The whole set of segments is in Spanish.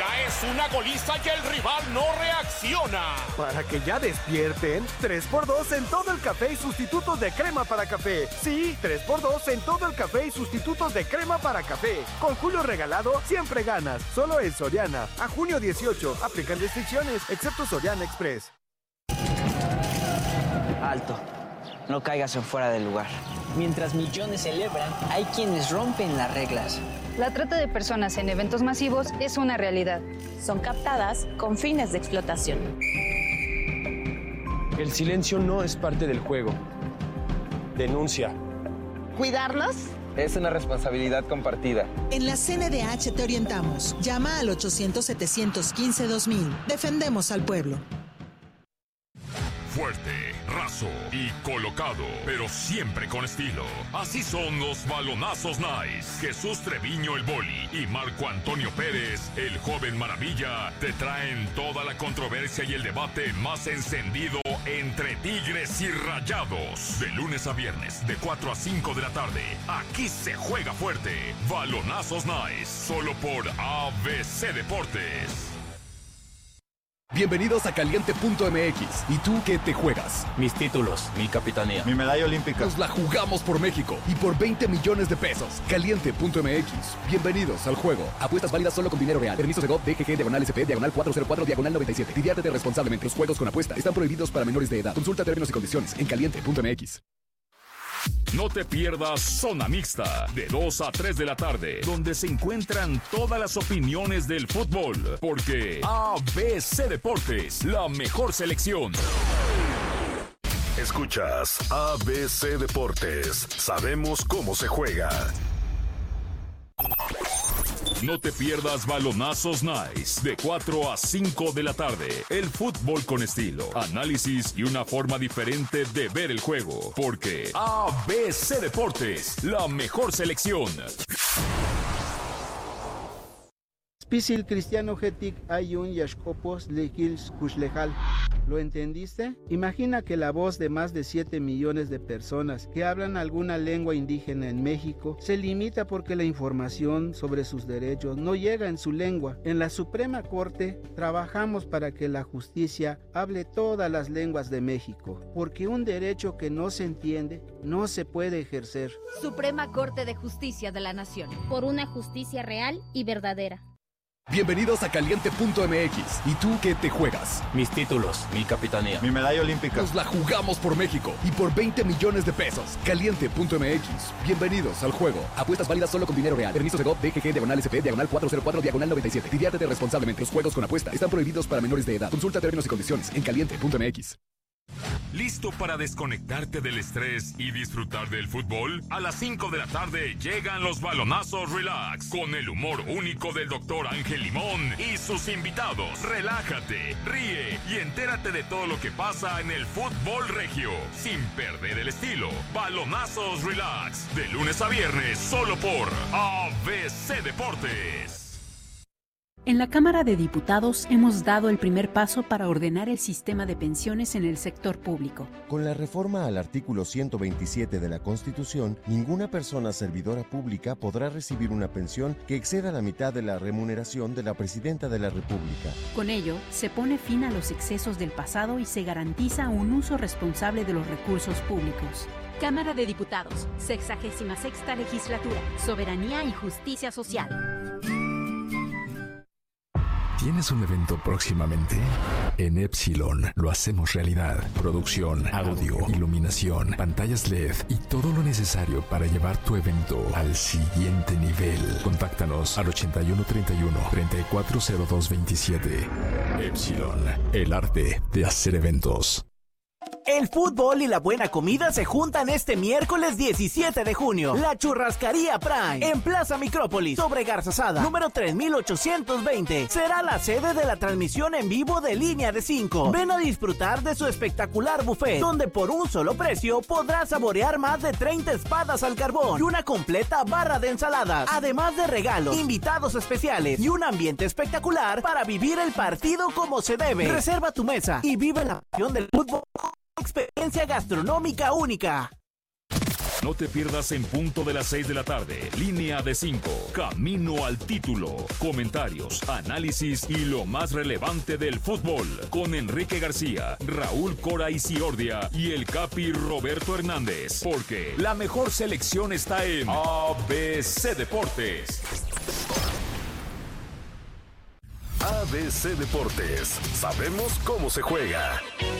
Ya es una goliza y el rival no reacciona. Para que ya despierten, 3x2 en todo el café y sustitutos de crema para café. Sí, 3x2 en todo el café y sustitutos de crema para café. Con Julio regalado, siempre ganas. Solo en Soriana. A junio 18. Aplican restricciones, excepto Soriana Express. Alto. No caigas en fuera del lugar. Mientras millones celebran, hay quienes rompen las reglas. La trata de personas en eventos masivos es una realidad. Son captadas con fines de explotación. El silencio no es parte del juego. Denuncia. ¿Cuidarlos? Es una responsabilidad compartida. En la CNDH te orientamos. Llama al 800-715-2000. Defendemos al pueblo. Fuerte, raso y colocado, pero siempre con estilo. Así son los balonazos nice. Jesús Treviño el Boli y Marco Antonio Pérez, el joven maravilla, te traen toda la controversia y el debate más encendido entre Tigres y Rayados. De lunes a viernes, de 4 a 5 de la tarde. Aquí se juega fuerte. Balonazos nice, solo por ABC Deportes. Bienvenidos a Caliente.mx. ¿Y tú qué te juegas? Mis títulos, mi capitanía, mi medalla olímpica. Nos la jugamos por México y por 20 millones de pesos. Caliente.mx. Bienvenidos al juego. Apuestas válidas solo con dinero real. Permiso de GOV, DGG, /SP, /404, /97. Diviértete responsablemente. Los juegos con apuesta están prohibidos para menores de edad. Consulta términos y condiciones en Caliente.mx. No te pierdas Zona Mixta, de 2 a 3 de la tarde, donde se encuentran todas las opiniones del fútbol, porque ABC Deportes, la mejor selección. Escuchas ABC Deportes, sabemos cómo se juega. No te pierdas Balonazos Nice, de 4 a 5 de la tarde. El fútbol con estilo, análisis y una forma diferente de ver el juego. Porque ABC Deportes, la mejor selección. Spisil Cristiano Getic Ayun Yashkopos Lekils Kushlejal. ¿Lo entendiste? Imagina que la voz de más de 7 millones de personas que hablan alguna lengua indígena en México se limita porque la información sobre sus derechos no llega en su lengua. En la Suprema Corte trabajamos para que la justicia hable todas las lenguas de México, porque un derecho que no se entiende no se puede ejercer. Suprema Corte de Justicia de la Nación. Por una justicia real y verdadera. Bienvenidos a Caliente.mx. ¿Y tú qué te juegas? Mis títulos, mi capitanía, mi medalla olímpica. Nos la jugamos por México y por 20 millones de pesos. Caliente.mx. Bienvenidos al juego. Apuestas válidas solo con dinero real. Permiso de GOV, DGG, /SP, /404, /97. Diviértete responsablemente. Los juegos con apuesta están prohibidos para menores de edad. Consulta términos y condiciones en Caliente.mx. ¿Listo para desconectarte del estrés y disfrutar del fútbol? A las 5 de la tarde llegan los Balonazos Relax, con el humor único del Dr. Ángel Limón y sus invitados. Relájate, ríe y entérate de todo lo que pasa en el fútbol regio, sin perder el estilo. Balonazos Relax, de lunes a viernes, solo por ABC Deportes. En la Cámara de Diputados hemos dado el primer paso para ordenar el sistema de pensiones en el sector público. Con la reforma al artículo 127 de la Constitución, ninguna persona servidora pública podrá recibir una pensión que exceda la mitad de la remuneración de la Presidenta de la República. Con ello, se pone fin a los excesos del pasado y se garantiza un uso responsable de los recursos públicos. Cámara de Diputados, 66ª Legislatura, Soberanía y Justicia Social. ¿Tienes un evento próximamente? En Epsilon lo hacemos realidad. Producción, audio, iluminación, pantallas LED y todo lo necesario para llevar tu evento al siguiente nivel. Contáctanos al 8131-340227. Epsilon, el arte de hacer eventos. El fútbol y la buena comida se juntan este miércoles 17 de junio. La Churrascaría Prime, en Plaza Micrópolis, sobre Garzazada, número 3820. Será la sede de la transmisión en vivo de Línea de 5. Ven a disfrutar de su espectacular buffet, donde por un solo precio podrás saborear más de 30 espadas al carbón y una completa barra de ensaladas. Además de regalos, invitados especiales y un ambiente espectacular para vivir el partido como se debe. Reserva tu mesa y vive la pasión del fútbol. Experiencia gastronómica única. No te pierdas en punto de las 6 de la tarde. Línea de 5. Camino al título. Comentarios, análisis y lo más relevante del fútbol. Con Enrique García, Raúl Cora y Ciordia y el Capi Roberto Hernández. Porque la mejor selección está en ABC Deportes. ABC Deportes. Sabemos cómo se juega.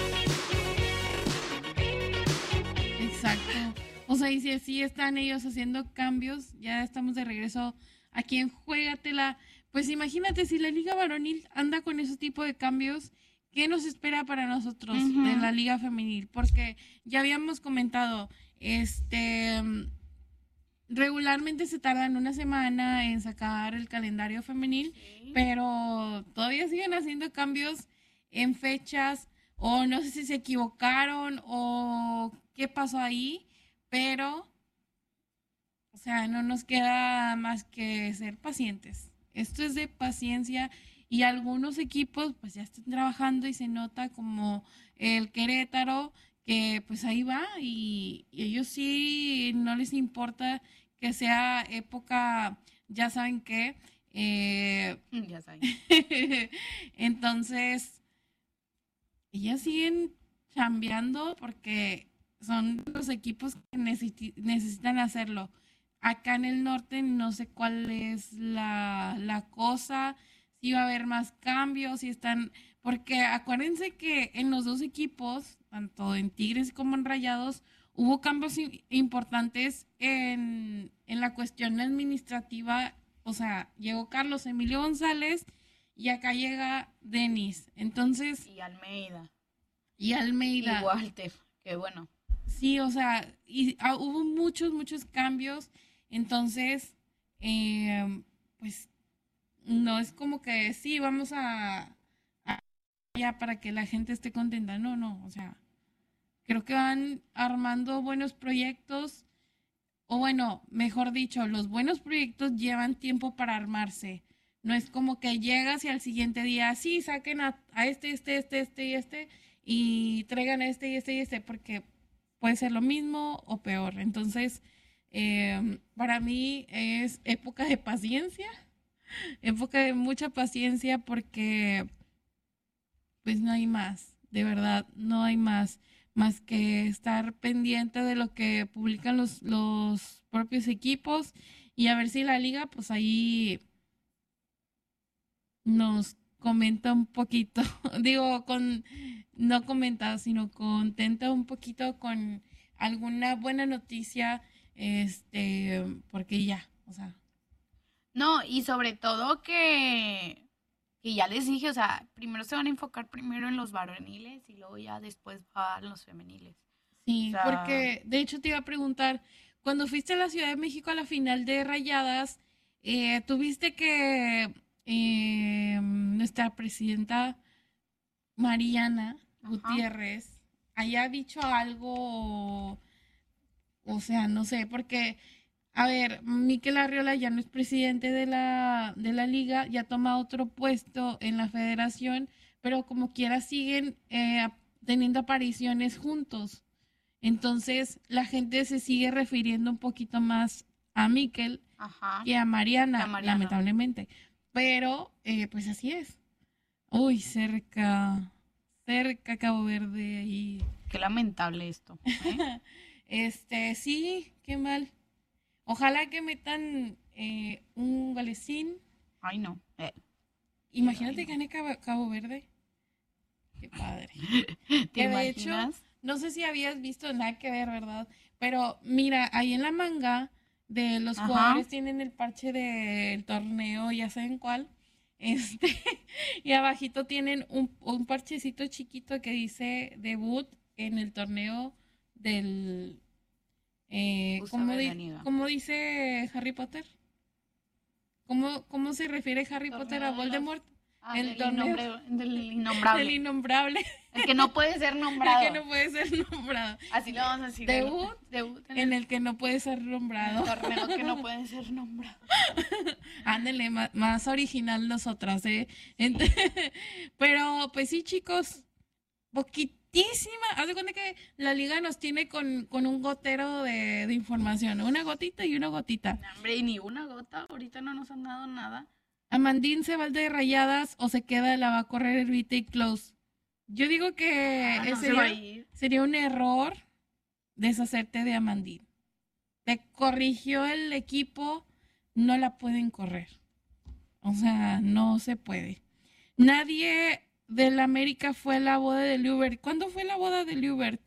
Exacto. O sea, y si así están ellos haciendo cambios, ya estamos de regreso aquí en Juégatela. Pues imagínate, si la Liga Varonil anda con ese tipo de cambios, ¿qué nos espera para nosotros de la Liga Femenil? Porque ya habíamos comentado, regularmente se tardan una semana en sacar el calendario femenil, pero todavía siguen haciendo cambios en fechas, o no sé si se equivocaron o qué pasó ahí, pero, o sea, no nos queda más que ser pacientes. Esto es de paciencia, y algunos equipos pues ya están trabajando y se nota, como el Querétaro, que pues ahí va, y ellos sí no les importa que sea época, ya saben qué. Ya saben. Entonces, ellas siguen chambeando porque son los equipos que necesitan hacerlo. Acá en el norte no sé cuál es la cosa, si va a haber más cambios, si están, porque acuérdense que en los dos equipos, tanto en Tigres como en Rayados, hubo cambios importantes en la cuestión administrativa. O sea, llegó Carlos Emilio González y acá llega Denis. Entonces... Y Almeida. Y Walter, qué bueno. Sí, o sea, hubo muchos cambios. Entonces, pues, no es como que sí, vamos a ya para que la gente esté contenta. No, o sea, creo que van armando buenos proyectos, o bueno, mejor dicho, los buenos proyectos llevan tiempo para armarse. No es como que llegas y al siguiente día, sí, saquen a este y traigan a este, porque puede ser lo mismo o peor. Entonces, para mí es época de paciencia, época de mucha paciencia, porque pues no hay más, de verdad, no hay más que estar pendiente de lo que publican los propios equipos, y a ver si la liga pues ahí nos comenta un poquito, digo, no comenta, sino contenta un poquito con alguna buena noticia, porque ya, o sea. No, y sobre todo que ya les dije, o sea, primero se van a enfocar primero en los varoniles y luego ya después van los femeniles. Sí, o sea, porque de hecho te iba a preguntar, cuando fuiste a la Ciudad de México a la final de Rayadas, tuviste que nuestra presidenta Mariana Gutiérrez haya dicho algo, o sea, no sé, porque, a ver, Mikel Arriola ya no es presidente de la liga, ya toma otro puesto en la federación, pero como quiera siguen teniendo apariciones juntos. Entonces, la gente se sigue refiriendo un poquito más a Mikel que a Mariana, lamentablemente. Pero, pues así es. Uy, cerca Cabo Verde ahí. Qué lamentable esto. Sí, qué mal. Ojalá que metan un golecín. Ay, no. Imagínate que gane Cabo Verde. Qué padre. Que de hecho, no sé si habías visto, nada que ver, ¿verdad? Pero mira, ahí en la manga de los jugadores tienen el parche del torneo, ya saben cuál. Y abajito tienen un parchecito chiquito que dice debut en el torneo del ¿cómo dice Harry Potter? ¿Cómo se refiere Harry Potter a Voldemort? El torneo del innombrable. Del innombrable. El que no puede ser nombrado. El que no puede ser nombrado. Así lo vamos a decir. Debut en el que no puede ser nombrado. El torneo que no puede ser nombrado. Ándale, más original nosotras, Pero, pues sí, chicos, cortísima. Haz de cuenta que la liga nos tiene con un gotero de información. Una gotita y una gotita. No, hombre, y ni una gota. Ahorita no nos han dado nada. Amandín se va al de Rayadas o se queda, la va a correr Herbita y Close. Yo digo que sería un error deshacerte de Amandín. Te corrigió el equipo, no la pueden correr. O sea, no se puede. Nadie del América fue a la boda de Liubert. ¿Cuándo fue la boda de Liubert?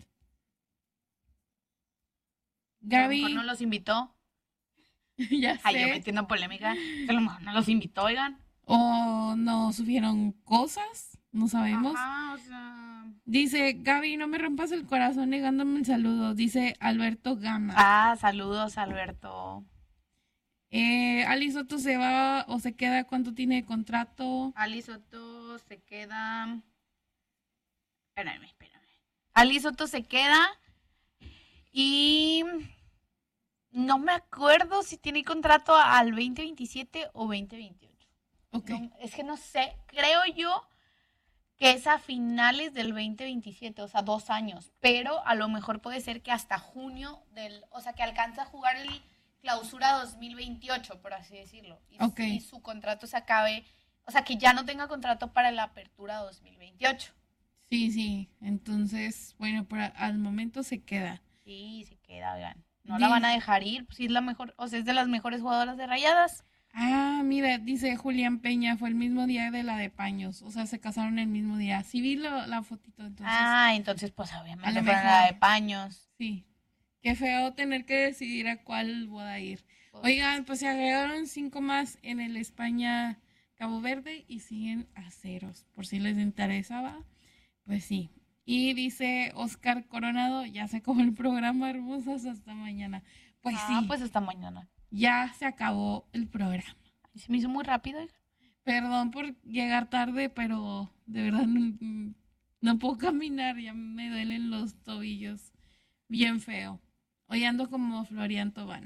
Gaby. A lo mejor no los invitó. Ya sé. Ay, yo metiendo polémica. A lo mejor no los invitó, oigan. O no subieron cosas, no sabemos. Ajá, o sea... Dice, Gaby, no me rompas el corazón negándome el saludo. Dice Alberto Gama. Ah, saludos, Alberto. Ali Soto se va o se queda. ¿Cuánto tiene de contrato? Ali Soto se queda... Espérame. Ali Soto se queda y... No me acuerdo si tiene contrato al 2027 o 2028. Okay. No, es que no sé. Creo yo que es a finales del 2027, o sea, 2 años. Pero a lo mejor puede ser que hasta junio o sea, que alcance a jugar el clausura 2028, por así decirlo. Y su contrato se acabe, o sea, que ya no tenga contrato para la apertura 2028. Sí. Entonces, bueno, al momento se queda. Sí, se queda, vean. No la van a dejar ir, pues sí es la mejor, o sea, es de las mejores jugadoras de Rayadas. Ah, mira, dice Julián Peña, fue el mismo día de la de Paños, o sea, se casaron el mismo día. Sí vi la fotito, entonces. Ah, entonces pues obviamente fue la de Paños. Sí, qué feo tener que decidir a cuál boda ir. Oigan, pues se agregaron 5 más en el España Cabo Verde y siguen a ceros, por si les interesaba, pues sí. Y dice Oscar Coronado, ya se acabó el programa, hermosas, hasta mañana. Pues sí. Pues hasta mañana. Ya se acabó el programa. Se me hizo muy rápido. Perdón por llegar tarde, pero de verdad no puedo caminar, ya me duelen los tobillos. Bien feo. Hoy ando como Florian Tobán.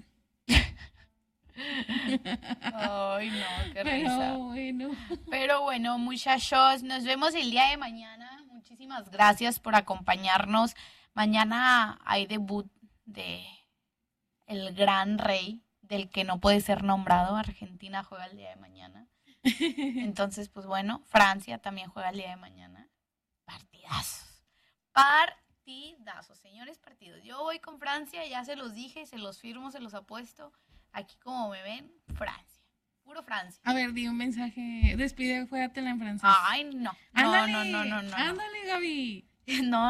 Ay, no, qué risa. Pero bueno, muchachos, nos vemos el día de mañana. Muchísimas gracias por acompañarnos. Mañana hay debut de el gran rey, del que no puede ser nombrado. Argentina juega el día de mañana. Entonces, pues bueno, Francia también juega el día de mañana. Partidazos, señores, partidos. Yo voy con Francia, ya se los dije, se los firmo, se los apuesto. Aquí como me ven, Francia. Puro Francia. A ver, di un mensaje. Despide, juégatela en francés. Ay, no. Ándale, no. Ándale, Gaby. No.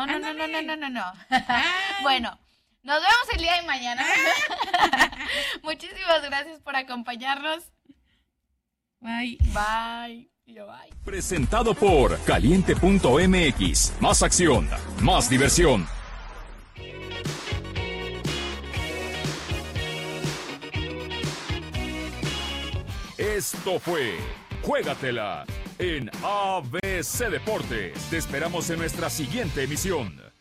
Bueno, nos vemos el día de mañana. Muchísimas gracias por acompañarnos. Bye. Bye. Presentado por Caliente.mx. Más acción, más diversión. Esto fue Juégatela en ABC Deportes. Te esperamos en nuestra siguiente emisión.